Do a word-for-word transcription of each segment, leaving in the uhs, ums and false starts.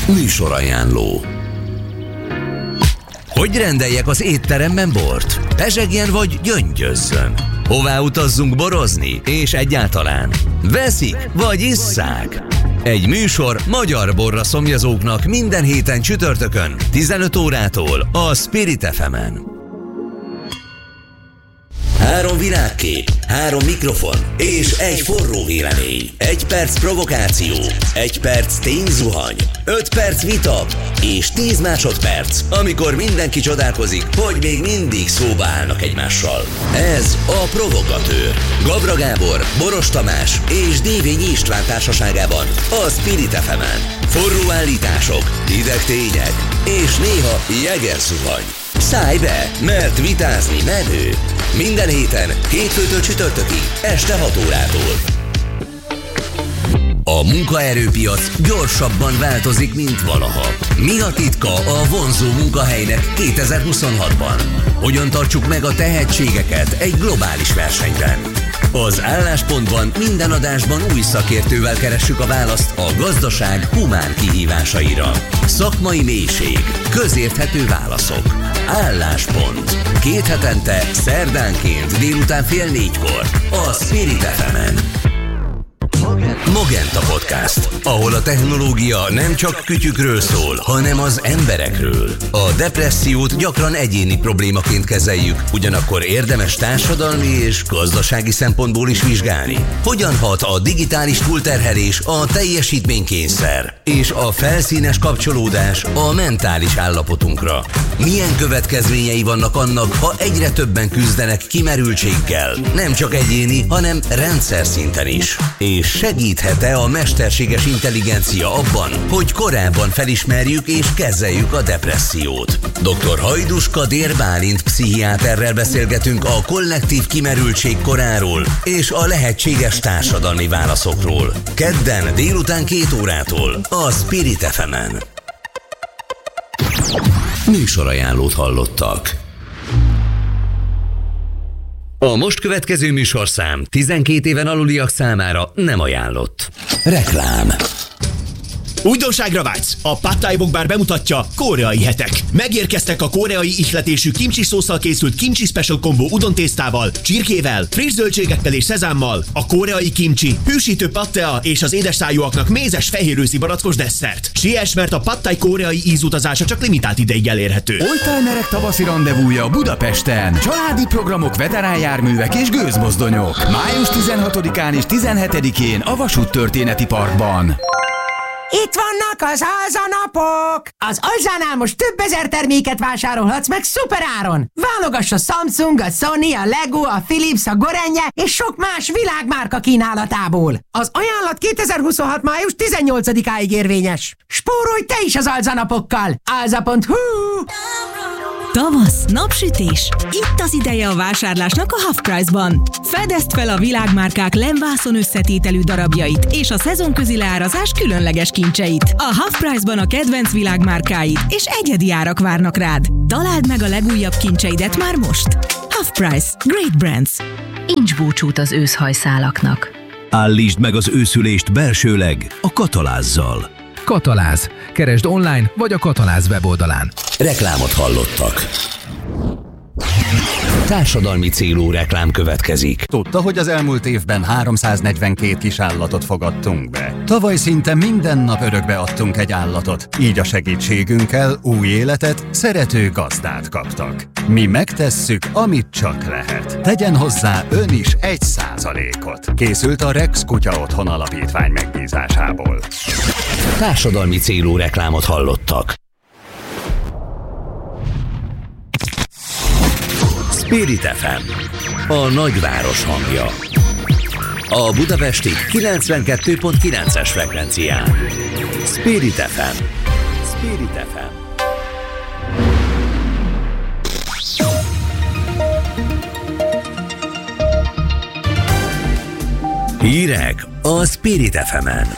Műsorajánló. Hogy rendeljek az étteremben bort? Pezsegjen vagy gyöngyözzön? Hová utazzunk borozni? És egyáltalán veszik vagy isszák? Egy műsor magyar borra szomjazóknak minden héten csütörtökön tizenöt órától a Spirit ef emen. Három világkép, három mikrofon és egy forró vélemény. Egy perc provokáció, egy perc tényzuhany, öt perc vita és tíz másodperc, amikor mindenki csodálkozik, hogy még mindig szóba állnak egymással. Ez a Provogatőr. Gabra Gábor, Boros Tamás és Dévényi István társaságában a Spirit ef emen. Forró állítások, hideg tények és néha jegerzuhany. Szállj be, mert vitázni menő. Minden héten, hétfőtől csütörtökig, este hat órától. A munkaerőpiac gyorsabban változik, mint valaha. Mi a titka a vonzó munkahelynek kétezer-huszonhatban? Hogyan tartsuk meg a tehetségeket egy globális versenyben? Az Álláspontban minden adásban új szakértővel keressük a választ a gazdaság humán kihívásaira. Szakmai mélység, közérthető válaszok. Álláspont. Két hetente, szerdánként délután fél négykor a Spirit ef emen. Mogenta Podcast, ahol a technológia nem csak kütyükről szól, hanem az emberekről. A depressziót gyakran egyéni problémaként kezeljük, ugyanakkor érdemes társadalmi és gazdasági szempontból is vizsgálni. Hogyan hat a digitális túlterhelés a teljesítménykényszer és a felszínes kapcsolódás a mentális állapotunkra? Milyen következményei vannak annak, ha egyre többen küzdenek kimerültséggel, nem csak egyéni, hanem rendszer szinten is? És segíthet-e a mesterséges intelligencia abban, hogy korábban felismerjük és kezeljük a depressziót? doktor Hajdus Kadér Bálint pszichiáterrel beszélgetünk a kollektív kimerültség koráról és a lehetséges társadalmi válaszokról. Kedden délután két órától a Spirit ef emen. Műsorajánlót hallottak. A most következő műsorszám tizenkét éven aluliak számára nem ajánlott. Reklám. Újdonságra vágysz? A Pad Thai Bokbar bemutatja Koreai hetek. Megérkeztek a koreai ihletésű kimchi szósszal készült kimchi special combo udontésztával, csirkével, friss zöldségekkel és szezámmal, a koreai kimchi, hűsítő pattea és az édesszájúaknak mézes fehérőszi barackos desszert. Siess, mert a Pad Thai koreai ízutazása csak limitált ideig elérhető. Oldtimerek tavaszi randevúja Budapesten. Családi programok, veteránjárművek és gőzmozdonyok. május tizenhatodikán és tizenhetedikén a Vasúttörténeti Parkban. Itt vannak az alzanapok! Az Alzánál most több ezer terméket vásárolhatsz meg szuperáron! Válogass a Samsung, a Sony, a Lego, a Philips, a Gorenje és sok más világmárka kínálatából. Az ajánlat kétezer-huszonhat. május tizennyolcadikáig érvényes. Spórolj te is az alzanapokkal! alza pont hu. Tavasz, napsütés. Itt az ideje a vásárlásnak a Half Price-ban. Fedezd fel a világmárkák lemvászon összetételű darabjait és a szezonközi leárazás különleges kincseit. A Half Price-ban a kedvenc világmárkáid és egyedi árak várnak rád. Találd meg a legújabb kincseidet már most. Half Price. Great Brands. Nincs búcsút az őszhajszálaknak. Állítsd meg az őszülést belsőleg a Katalázzal. Kataláz. Keresd online vagy a Kataláz weboldalán. Reklámot hallottak. Társadalmi célú reklám következik. Tudta, hogy az elmúlt évben háromszáznegyvenkét kisállatot fogadtunk be. Tavaly szinte minden nap örökbe adtunk egy állatot, így a segítségünkkel új életet, szerető gazdát kaptak. Mi megtesszük, amit csak lehet. Tegyen hozzá ön is egy százalékot. Készült a Rex Kutya Otthon Alapítvány megbízásából. Társadalmi célú reklámot hallottak. Spirit ef em, a nagyváros hangja. A budapesti kilencvenkettő pont kilences frekvencián. Spirit ef em. Spirit ef em. Hírek a Spirit ef emen.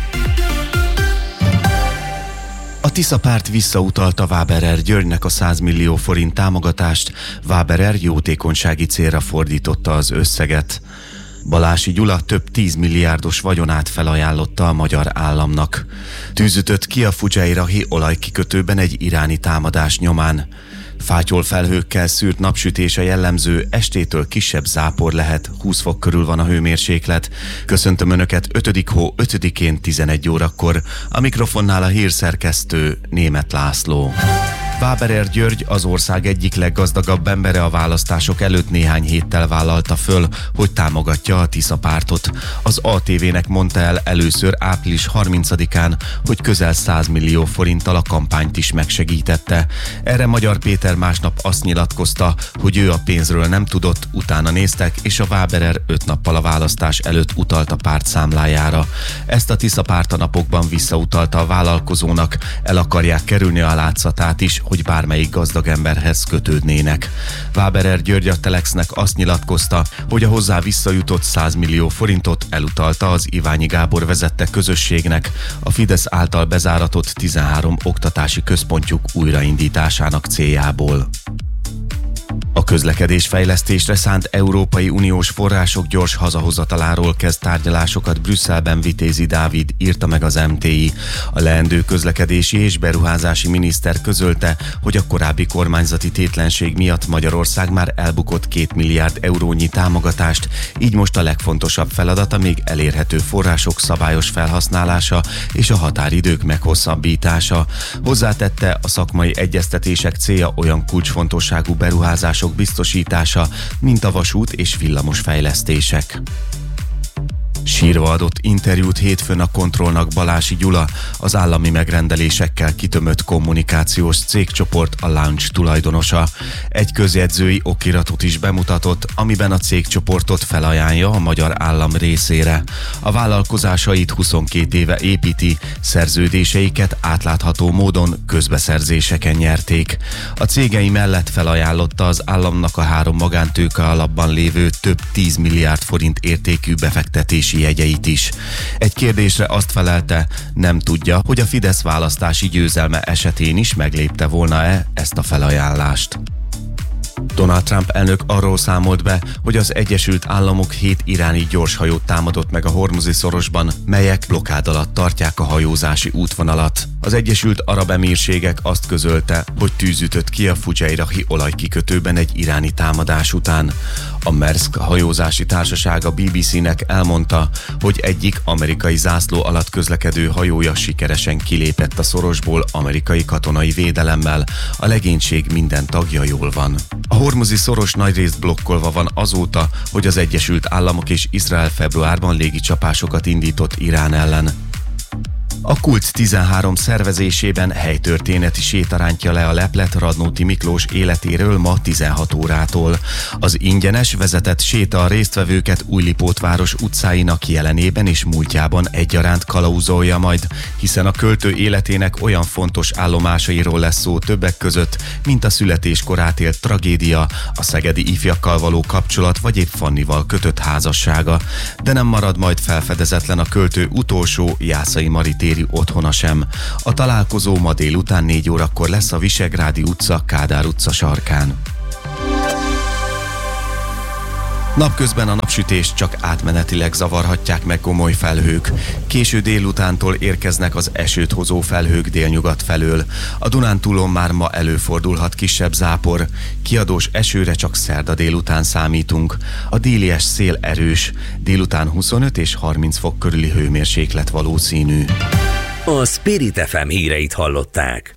A Tisza párt visszautalta Waberer Györgynek a száz millió forint támogatást, Waberer jótékonysági célra fordította az összeget. Balási Gyula több tízmilliárdos vagyonát felajánlotta a magyar államnak. Tűzütött ki a Fujairah-i olajkikötőben egy iráni támadás nyomán. Fátyol felhőkkel szűrt napsütése jellemző, estétől kisebb zápor lehet, húsz fok körül van a hőmérséklet. Köszöntöm Önöket ötödik hó ötödikén tizenegy órakor, a mikrofonnál a hírszerkesztő Németh László. Waberer György, az ország egyik leggazdagabb embere a választások előtt néhány héttel vállalta föl, hogy támogatja a Tisza pártot. Az á té vének mondta el először április harmincadikán, hogy közel száz millió forinttal a kampányt is megsegítette. Erre Magyar Péter másnap azt nyilatkozta, hogy ő a pénzről nem tudott, utána néztek, és a Waberer öt nappal a választás előtt utalt a párt számlájára. Ezt a Tisza párt a napokban visszautalta a vállalkozónak, el akarják kerülni a látszatát is, hogy bármelyik gazdag emberhez kötődnének. Waberer György a Telexnek azt nyilatkozta, hogy a hozzá visszajutott száz millió forintot elutalta az Iványi Gábor vezette közösségnek a Fidesz által bezáratott tizenhárom oktatási központjuk újraindításának céljából. A közlekedésfejlesztésre szánt Európai Uniós források gyors hazahozataláról kezd tárgyalásokat Brüsszelben Vitézi Dávid, írta meg az em té i. A leendő közlekedési és beruházási miniszter közölte, hogy a korábbi kormányzati tétlenség miatt Magyarország már elbukott két milliárd eurónyi támogatást, így most a legfontosabb feladata még elérhető források szabályos felhasználása és a határidők meghosszabbítása. Hozzátette, a szakmai egyeztetések célja olyan kulcsfontosságú beruházások biztosítása, mint a vasút és villamos fejlesztések. Sírva adott interjút hétfőn a Kontrollnak Balási Gyula, az állami megrendelésekkel kitömött kommunikációs cégcsoport a Launch tulajdonosa. Egy közjegyzői okiratot is bemutatott, amiben a cégcsoportot felajánlja a magyar állam részére. A vállalkozásait huszonkét éve építi, szerződéseiket átlátható módon közbeszerzéseken nyerték. A cégei mellett felajánlotta az államnak a három magántőke alapban lévő több tíz milliárd forint értékű befektetési jegyeit is. Egy kérdésre azt felelte, nem tudja, hogy a Fidesz választási győzelme esetén is meglépte volna-e ezt a felajánlást. Donald Trump elnök arról számolt be, hogy az Egyesült Államok hét iráni gyorshajót támadott meg a Hormuzi-szorosban, melyek blokkád alatt tartják a hajózási útvonalat. Az Egyesült Arab Emírségek azt közölte, hogy tűz ütött ki a Fujairah-i olajkikötőben egy iráni támadás után. A Maersk hajózási társaság a bé bé cé-nek elmondta, hogy egyik amerikai zászló alatt közlekedő hajója sikeresen kilépett a szorosból amerikai katonai védelemmel, a legénység minden tagja jól van. A Hormuzi-szoros nagyrészt blokkolva van azóta, hogy az Egyesült Államok és Izrael februárban légicsapásokat indított Irán ellen. A Kult tizenhárom szervezésében helytörténeti séta rántja le a leplet Radnóti Miklós életéről ma tizenhat órától. Az ingyenes vezetett séta a résztvevőket Újlipótváros utcáinak jelenében és múltjában egyaránt kalauzolja majd, hiszen a költő életének olyan fontos állomásairól lesz szó többek között, mint a születéskor átélt tragédia, a szegedi ifjakkal való kapcsolat vagy épp Fannival kötött házassága, de nem marad majd felfedezetlen a költő utolsó Jászai Maritéri otthona sem. A találkozó ma délután négy órakor lesz a Visegrádi utca, Kádár utca sarkán. Napközben a napsütést csak átmenetileg zavarhatják meg gomoly felhők. Késő délutántól érkeznek az esőt hozó felhők délnyugat felől. A Dunántúlon már ma előfordulhat kisebb zápor. Kiadós esőre csak szerda délután számítunk. A délies szél erős. Délután huszonöt és harminc fok körüli hőmérséklet valószínű. A Spirit ef em híreit hallották.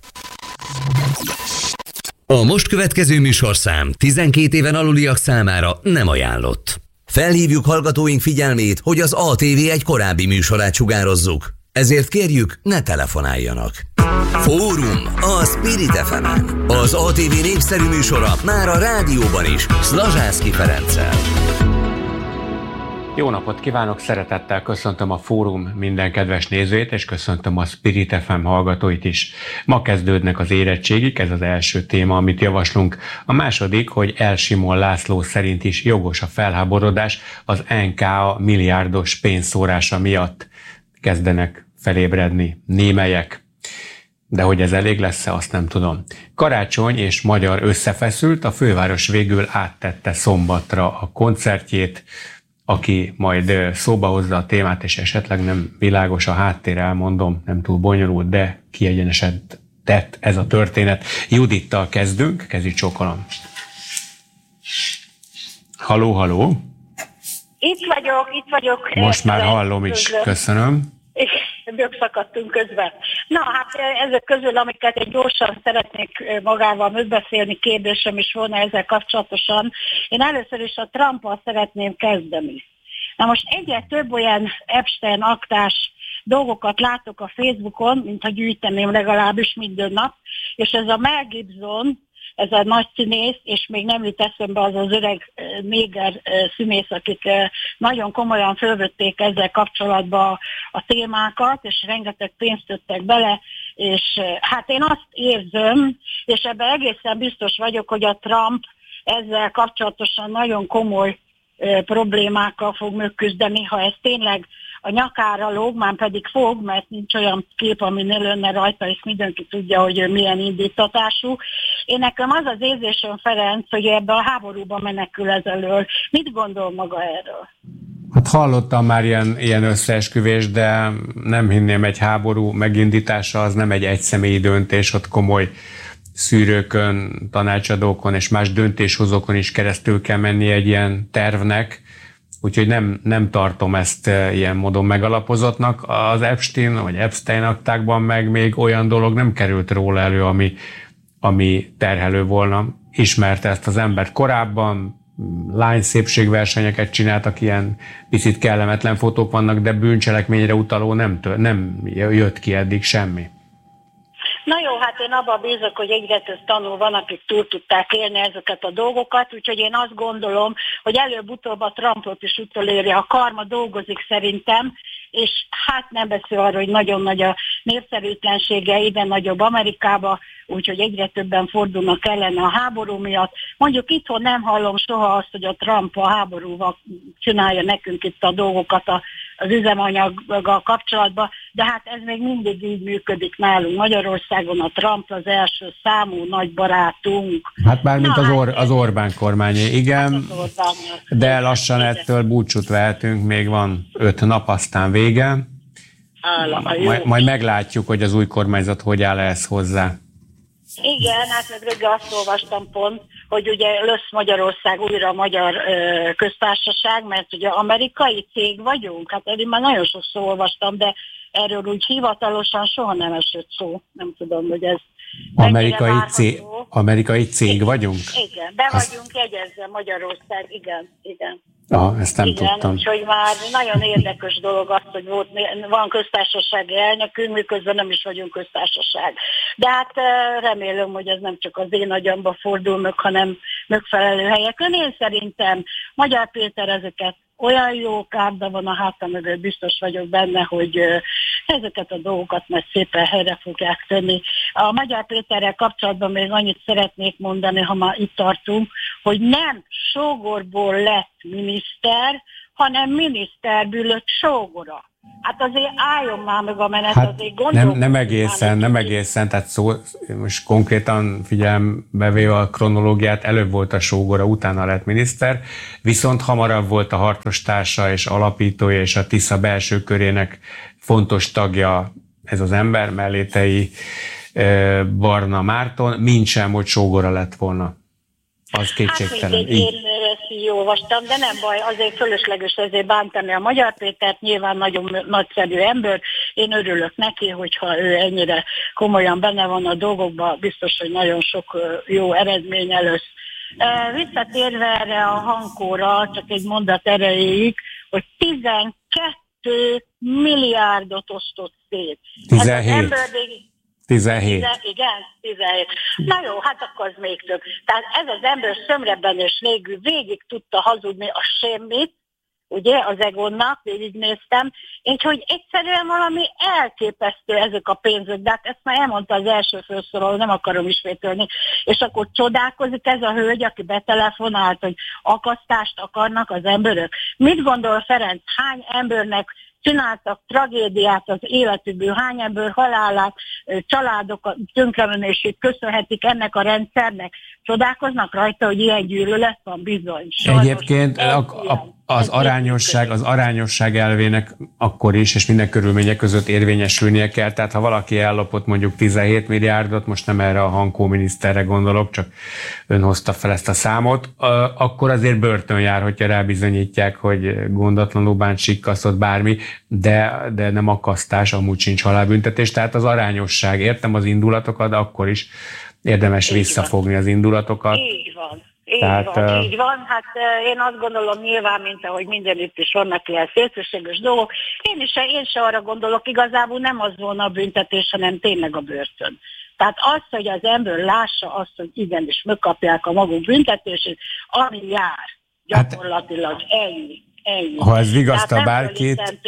A most következő műsorszám tizenkét éven aluliak számára nem ajánlott. Felhívjuk hallgatóink figyelmét, hogy az á té vé egy korábbi műsorát sugározzuk. Ezért kérjük, ne telefonáljanak. Fórum a Spirit ef emen. Az á té vé népszerű műsora már a rádióban is, Szlazsászky Ferenccel. Jó napot kívánok, szeretettel köszöntöm a Fórum minden kedves nézőjét, és köszöntöm a Spirit ef em hallgatóit is. Ma kezdődnek az érettségik, ez az első téma, amit javaslunk. A második, hogy El Simon László szerint is jogos a felháborodás az en ká á milliárdos pénzszórása miatt. Kezdenek felébredni némelyek. De hogy ez elég lesz-e, azt nem tudom. Karácsony és Magyar összefeszült, a főváros végül áttette szombatra a koncertjét. aki majd szóba hozza a témát, és esetleg nem világos a háttér, elmondom, nem túl bonyolult, de kiegyenesedett ez a történet. Judittal kezdünk, kezi csókolom. Halló, halló! Itt vagyok, itt vagyok. Most már hallom is, köszönöm. Bögszakadtunk közben. Na, hát ezek közül, amiket egy gyorsan szeretnék magával megbeszélni, kérdésem is volna ezzel kapcsolatosan. Én először is a Trumpal szeretném kezdeni. Na most egyre több olyan Epstein aktás dolgokat látok a Facebookon, mintha gyűjteném legalábbis minden nap, és ez a Mel Gibson, ez a nagy színész, és még nem jut eszembe az az öreg néger színész, akik nagyon komolyan fölvették ezzel kapcsolatban a témákat, és rengeteg pénzt tettek bele, és hát én azt érzem, és ebben egészen biztos vagyok, hogy a Trump ezzel kapcsolatosan nagyon komoly problémákkal fog megküzdeni, ha ez tényleg a nyakára lóg, már pedig fog, mert nincs olyan kép, ami ne lenne rajta, és mindenki tudja, hogy milyen indítatású. Én nekem az az érzésem, Ferenc, hogy ebbe a háborúba menekül ez elől. Mit gondol maga erről? Hát hallottam már ilyen, ilyen összeesküvést, de nem hinném, egy háború megindítása az nem egy egyszemélyi döntés, ott komoly szűrőkön, tanácsadókon és más döntéshozókon is keresztül kell menni egy ilyen tervnek, úgyhogy nem, nem tartom ezt ilyen módon megalapozottnak. Az Epstein vagy Epstein aktákban meg még olyan dolog nem került róla elő, ami, ami terhelő volna. Ismerte ezt az embert korábban, lány szépségversenyeket csináltak, ilyen picit kellemetlen fotók vannak, de bűncselekményre utaló nem, tő, nem jött ki eddig semmi. Na jó, hát én abban bízok, hogy egyre több tanul van, akik túl tudták élni ezeket a dolgokat, úgyhogy én azt gondolom, hogy előbb-utóbb a Trumpot is utoléri. A karma dolgozik szerintem, és hát nem beszél arról, hogy nagyon nagy a népszerűtlensége ide nagyobb Amerikába, úgyhogy egyre többen fordulnak ellene a háború miatt. Mondjuk itthon nem hallom soha azt, hogy a Trump a háborúval csinálja nekünk itt a dolgokat a, az üzemanyaggal kapcsolatban, de hát ez még mindig így működik nálunk. Magyarországon a Trump az első számú nagy barátunk. Hát mármint az, Or- az Orbán kormányé, igen, hát Orbán, de lassan ettől búcsút vehetünk, még van öt nap, aztán vége. Áll, majd, majd meglátjuk, hogy az új kormányzat hogy áll ehhez hozzá. Igen, hát meg reggel azt olvastam pont, hogy ugye lesz Magyarország újra a magyar ö, köztársaság, mert ugye amerikai cég vagyunk, hát én már nagyon sokszor olvastam, de erről úgy hivatalosan soha nem esett szó. Nem tudom, hogy ez amerikai cég, amerikai cég igen, vagyunk? Igen, be vagyunk jegyezve Magyarország, igen, igen. Ah, ezt nem igen, tudtam. Úgyhogy már nagyon érdekes dolog az, hogy volt, van köztársasági elnökünk, miközben nem is vagyunk köztársaság. De hát remélem, hogy ez nem csak az én agyamba fordul meg, hanem megfelelő helyeken. Én szerintem Magyar Péter ezeket olyan jó kárda van a háta mögött, biztos vagyok benne, hogy ezeket a dolgokat majd szépen helyre fogják tenni. A Magyar Péterrel kapcsolatban még annyit szeretnék mondani, ha már itt tartunk, hogy nem sógorból lett miniszter, hanem miniszterből lett sógora. Hát azért álljon már meg a menet, hát azért gondolom. Nem, nem egészen, nem egészen, tehát szó, most konkrétan figyelembe véve a kronológiát, előbb volt a sógora, utána lett miniszter, viszont hamarabb volt a harcostársa és alapítója és a Tisza belső körének fontos tagja ez az ember, Mellétei Barna Márton, mint sem, hogy sógora lett volna. Az kétségtelen. Hát, én ezt így olvastam, de nem baj, azért fölösleges ezért bántani a Magyar Pétert, nyilván nagyon nagyszerű ember, én örülök neki, hogyha ő ennyire komolyan benne van a dolgokban, biztos, hogy nagyon sok jó eredmény lesz. Visszatérve erre a hankóra, csak egy mondat erejéig, hogy tizenkettő milliárdot osztott szét. tizenhét. tizenhét. Igen, tizenhét. Na jó, hát akkor az még több. Tehát ez az ember szömrebbenés nélkül végig tudta hazudni a semmit, ugye, az Egonnak, végignéztem, és hogy egyszerűen valami elképesztő ezek a pénzök, de hát ezt már elmondta az első felszólaló, nem akarom ismételni, és akkor csodálkozik ez a hölgy, aki betelefonált, hogy akasztást akarnak az emberök. Mit gondol Ferenc, hány embernek csináltak tragédiát az életükből, hány ember halálát, családok tönkremenését köszönhetik ennek a rendszernek. Csodálkoznak rajta, hogy ilyen gyűlölet van, bizony. Sajnos Egyébként a, a, az, arányosság, az arányosság elvének akkor is, és minden körülmények között érvényesülnie kell. Tehát ha valaki ellopott mondjuk tizenhét milliárdot, most nem erre a Hankó miniszterre gondolok, csak ön hozta fel ezt a számot, akkor azért börtön jár, hogyha rábizonyítják, hogy gondatlanul bánt, sikkasztott bármi, de, de nem akasztás, amúgy sincs halálbüntetés. Tehát az arányosság, értem az indulatokat, de akkor is érdemes így visszafogni van az indulatokat. Így van. Így Tehát, van, így van. Hát én azt gondolom nyilván, mint ahogy mindenütt is vannak ilyen szélsőséges dolgok. Én is én se arra gondolok, igazából nem az volna a büntetés, hanem tényleg a börtön. Tehát az, hogy az ember lássa azt, hogy igenis megkapják a maguk büntetését, ami jár, gyakorlatilag ennyi. ennyi. Ha ez vigasztal bárkit,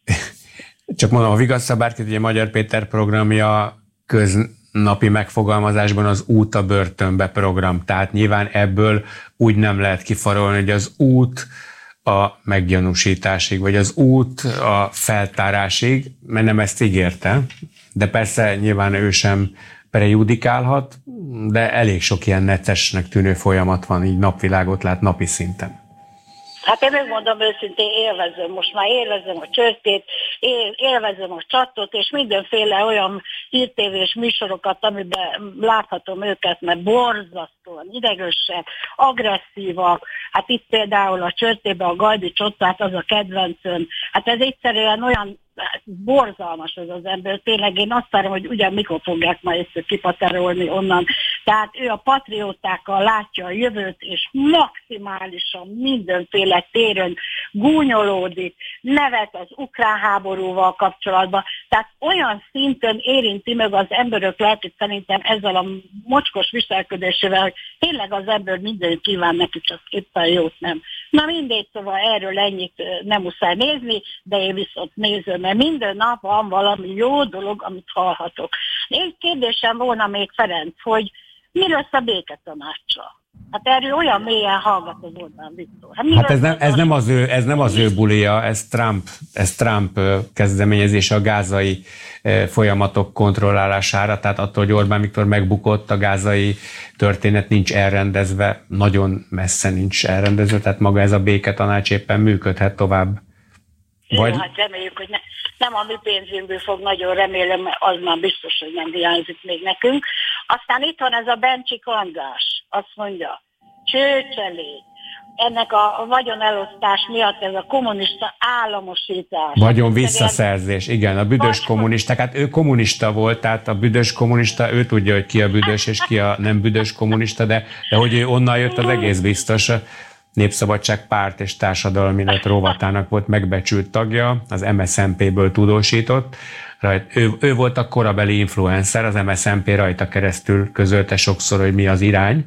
csak mondom, ha vigasztal bárkit, ugye Magyar Péter programja köz napi megfogalmazásban az út a börtönbe program. Tehát nyilván ebből úgy nem lehet kifarolni, hogy az út a meggyanúsításig, vagy az út a feltárásig, mert nem ezt ígérte. De persze nyilván ő sem prejudikálhat, de elég sok ilyen necesnek tűnő folyamat van, így napvilágot lát napi szinten. Hát én megmondom őszintén, élvezem, most már élvezem a csörtét, élvezem a csatot, és mindenféle olyan hírtévés műsorokat, amiben láthatom őket, mert borzasztóan idegesek, agresszívak. Hát itt például a csörtében a Gajdi Csotát, az a kedvencön. Hát ez egyszerűen olyan borzalmas az az ember. Tényleg én azt várom, hogy ugyan mikor fogják már össze kipaterolni onnan. Tehát ő a patriótákkal látja a jövőt, és maximálisan mindenféle téren gúnyolódik, nevet az ukrán háborúval kapcsolatban. Tehát olyan szinten érinti meg az emberök lelkét szerintem ezzel a mocskos viselkedésével, hogy tényleg az ember minden kíván neki, csak éppen jót nem. Na mindegy, szóval erről ennyit nem muszáj nézni, de én viszont nézem, mert minden nap van valami jó dolog, amit hallhatok. Egy kérdésem volna még, Ferenc, hogy mi lesz a béketanáccsal? Hát erről olyan mélyen hallgat az Orbán Viktor. Hát, hát ez, nem, ez, nem az ő, ez nem az ő bulia, ez Trump, ez Trump kezdeményezése a gázai folyamatok kontrollálására, tehát attól, hogy Orbán Viktor megbukott, a gázai történet nincs elrendezve, nagyon messze nincs elrendezve, tehát maga ez a béketanács éppen működhet tovább. Vagy... Jó, hát reméljük, hogy ne, nem a mi pénzünkből fog, nagyon remélem, mert az már biztos, hogy nem hiányzik még nekünk. Aztán itt van ez a Bencsik András, azt mondja, csőcselék, ennek a vagyonelosztás miatt ez a kommunista államosítás. Vagyon visszaszerzés, igen, a büdös kommunisták, hát ő kommunista volt, tehát a büdös kommunista, ő tudja, hogy ki a büdös és ki a nem büdös kommunista, de, de hogy ő onnan jött, az egész biztos. Népszabadság Párt és Társadalmi Lett rovatának volt megbecsült tagja, az em es zé en pé-ből tudósított. Ő, ő volt a korabeli influencer, az em es zé en pé rajta keresztül közölte sokszor, hogy mi az irány.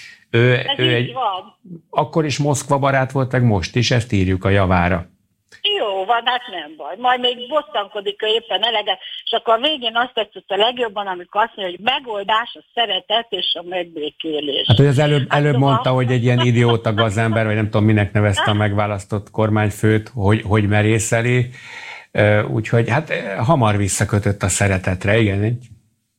Ő, ő egy, akkor is Moszkva barát volt, meg most is, ezt írjuk a javára. Jó van, hát nem baj. Majd még bosszankodik ő éppen eleget, és akkor a végén azt tetszett a legjobban, amikor azt mondja, hogy megoldás a szeretet és a megbékélés. Hát, hogy az előbb, előbb hát, mondta, hogy egy ilyen idióta gazember, vagy nem tudom, minek nevezte a megválasztott kormányfőt, hogy, hogy merészeli. Úgyhogy hát hamar visszakötött a szeretetre, igen. Egy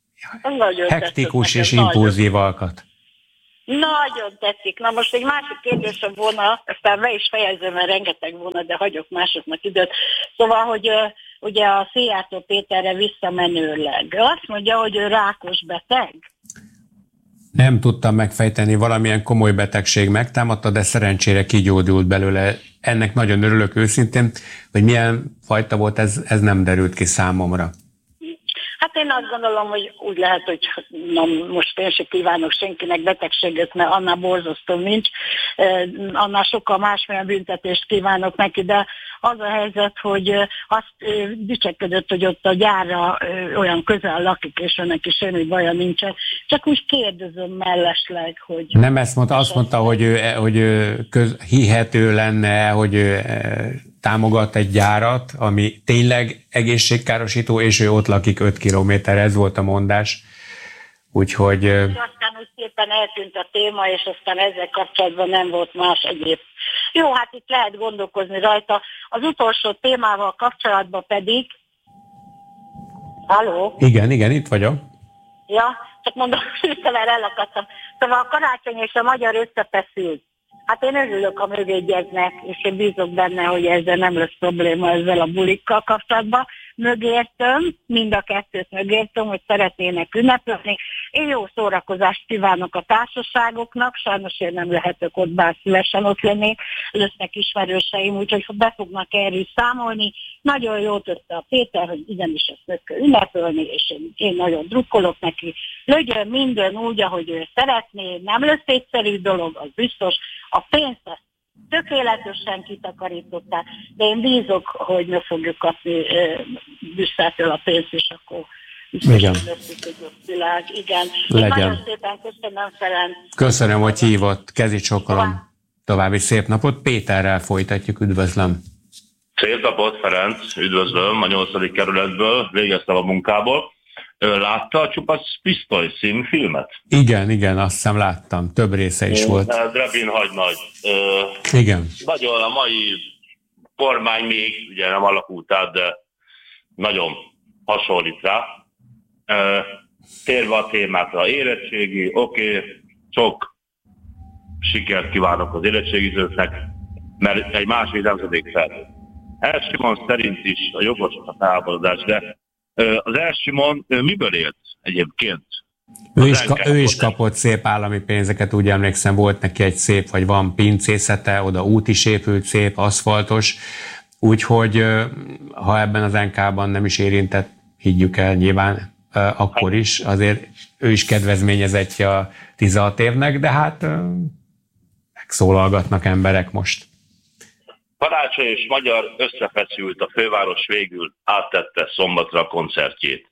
hektikus és impulzív alkat. Nagyon tetszik. Na most egy másik kérdésem volna, aztán be is fejezem, mert rengeteg volna, de hagyok másoknak időt. Szóval, hogy uh, ugye a Szijjártó Péterre visszamenőleg. Azt mondja, hogy ő rákos beteg? Nem tudtam megfejteni, valamilyen komoly betegség megtámadta, de szerencsére kigyógyult belőle. Ennek nagyon örülök őszintén, hogy milyen fajta volt, ez, ez nem derült ki számomra. Hát én azt gondolom, hogy úgy lehet, hogy na, most én sem kívánok senkinek betegséget, mert annál borzasztó nincs, annál sokkal másmilyen büntetést kívánok neki, de az a helyzet, hogy azt dicsekedett, hogy ott a gyárra olyan közel lakik, és neki semmi baja nincsen. Csak úgy kérdezem mellesleg, hogy... Nem ezt mondta, azt mondta, hogy, ő, hogy köz, hihető lenne, hogy ő támogat egy gyárat, ami tényleg egészségkárosító, és ő ott lakik öt kilométerre, ez volt a mondás. Úgyhogy... Aztán úgy szépen eltűnt a téma, és aztán ezzel kapcsolatban nem volt más egyéb. Jó, hát itt lehet gondolkozni rajta. Az utolsó témával kapcsolatban pedig... Halló? Igen, igen, itt vagyok. Ja, csak mondom, hirtelen elakadtam. Szóval a Karácsony és a Magyar összefeszült. Hát én örülök, ha mögégyeznek, és én bízok benne, hogy ezzel nem lesz probléma ezzel a bulikkal kapcsolatban. Mögértöm, mind a kettőt mögértöm, hogy szeretnének ünnepelni. Én jó szórakozást kívánok a társaságoknak, sajnos én nem lehetek ott, bár szívesen ott lennék, lesznek ismerőseim, úgyhogy be fognak erről számolni. Nagyon jól tette a Péter, hogy igenis ezt meg kell ünnepelni, és én, én nagyon drukkolok neki. Lögyön minden úgy, ahogy ő szeretné, nem lesz egyszerű dolog, az biztos. A pénzt ezt tökéletesen kitakarították, de én bízok, hogy ne fogjuk kapni Brüsszeltől a pénzt, és akkor igen. Világ. Igen. Legyen. Nagyon szépen köszönöm, Ferenc. Köszönöm, hogy hívott. Kezi csokolom. További szép napot. Péterrel folytatjuk. Üdvözlöm. Szép napot, Ferenc. Üdvözlöm a nyolcadik kerületből. Végeztem a munkából. Látta a Csupasz Pisztoly című filmet? Igen, igen, azt hiszem láttam. Több része is volt. Drebin Hagynagy. Igen. Nagyon a mai kormány még, ugye nem alakult át, de nagyon hasonlít rá. Térve a témákra, érettségi, oké, okay, sok sikert kívánok az érettségizőknek, mert egy másik nemzedék fel. Elsimon szerint is a jogos a távolodás, de az Elsimon miből élt egyébként? Ő is, ka- ő is kapott szép állami pénzeket, úgy emlékszem, volt neki egy szép, vagy van pincészete, oda út is épült, szép, aszfaltos, úgyhogy ha ebben az en ká-ban nem is érintett, higgyük el nyilván, akkor is, azért ő is kedvezményezettje a tizenhat évnek, de hát megszólalgatnak emberek most. Karácsony és Magyar összefeszült, a főváros végül áttette Szombatra a koncertjét.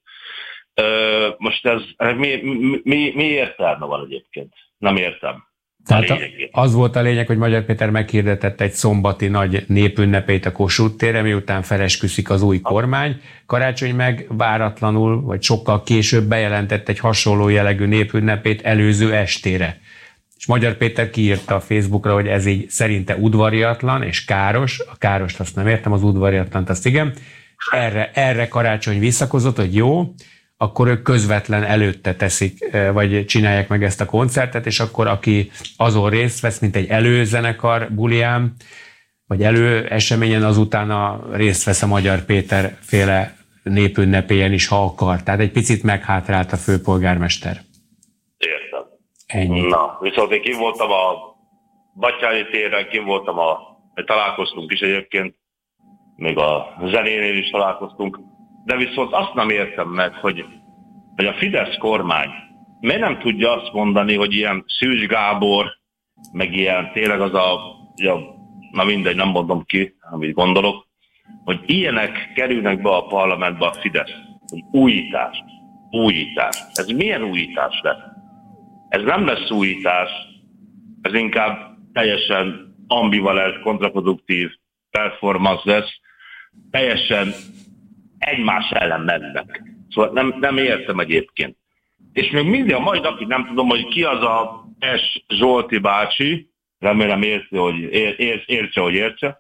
Ö, most ez mi, mi, mi értelme van egyébként? Nem értem. Tehát a, az volt a lényeg, hogy Magyar Péter meghirdetett egy szombati nagy népünnepét a Kossuth téren, miután felesküszik az új kormány. Karácsony meg váratlanul, vagy sokkal később bejelentett egy hasonló jellegű népünnepét előző estére. És Magyar Péter kiírta a Facebookra, hogy ez így szerinte udvariatlan és káros. A károst azt nem értem, az udvariatlant azt igen. És erre, erre Karácsony visszakozott, hogy jó, akkor ők közvetlen előtte teszik, vagy csinálják meg ezt a koncertet, és akkor aki azon részt vesz, mint egy előzenekar bulián, vagy elő eseményen, azután a részt vesz a Magyar Péter féle népünnepélyen is, ha akar. Tehát egy picit meghátrált a főpolgármester. Értem. Ennyi. Na, viszont én kim voltam a Batthyáni téren, kim voltam a... találkoztunk is egyébként, még a zenénél is találkoztunk, de viszont azt nem értem meg, hogy, hogy a Fidesz kormány miért nem tudja azt mondani, hogy ilyen Szűcs Gábor, meg ilyen tényleg az a, ja, na mindegy, nem mondom ki, amit gondolok, hogy ilyenek kerülnek be a parlamentbe a Fidesz. Hogy újítás, újítás. Ez milyen újítás lesz? Ez nem lesz újítás, ez inkább teljesen ambivalent, kontraproduktív performance lesz, teljesen egymás ellen mennek. Szóval nem, nem értem egyébként. És még mindig a mai napig nem tudom, hogy ki az a S. Zsolti bácsi, remélem értse, hogy ér, ér, értse, hogy értse.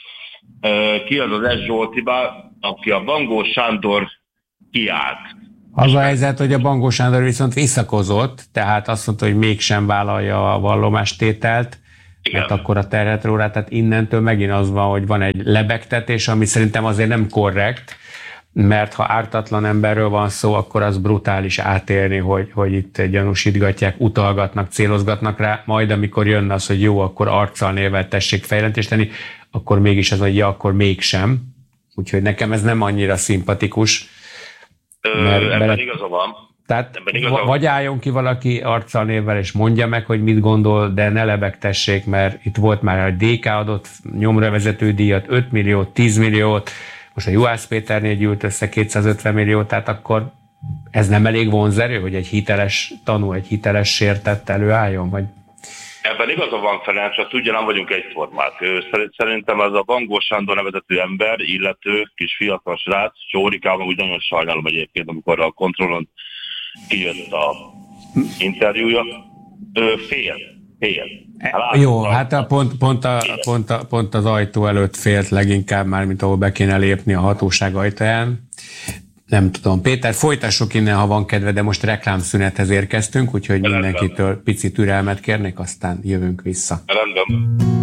Ki az az S. Zsolti bácsi, aki a Bangó Sándor kiállt. Az a helyzet, hogy a Bangó Sándor viszont visszakozott, tehát azt mondta, hogy mégsem vállalja a vallomástételt, igen, mert akkor a terhet róla, tehát innentől megint az van, hogy van egy lebegtetés, ami szerintem azért nem korrekt, mert ha ártatlan emberről van szó, akkor az brutális átélni, hogy, hogy itt gyanúsítgatják, utalgatnak, célozgatnak rá, majd amikor jön az, hogy jó, akkor arccal, névvel tessék fejlentést tenni, akkor mégis az, hogy ja, akkor mégsem. Úgyhogy nekem ez nem annyira szimpatikus. Mert Ebben bele... igaza van. Tehát igaza vagy álljon ki valaki arccal, névvel, és mondja meg, hogy mit gondol, de ne lebegtessék, mert itt volt már, hogy dé ká adott nyomravezető díjat, öt milliót, tíz milliót, most a Juhász Péternél gyűlt össze kétszázötven milliót, tehát akkor ez nem elég vonzerő, hogy egy hiteles tanú, egy hiteles sértett előálljon? Vagy... Ebben igaza van, Ferenc, csak tudja, nem vagyunk egyformák. Szerintem ez a Bangó Sándor nevezető ember, illető, kis fiatal srác, Csórikával úgy nagyon sajnálom egyébként, amikor a kontrollon kijött a interjúja, ő fél, fél. Hát, jó, hát a pont, pont, a, pont, a, pont az ajtó előtt félt leginkább már, mint ahol be kéne lépni a hatóság ajtaján. Nem tudom. Péter, folytassuk innen, ha van kedve, de most reklámszünethez érkeztünk, úgyhogy mindenkitől pici türelmet kérnék, aztán jövünk vissza. Rendben.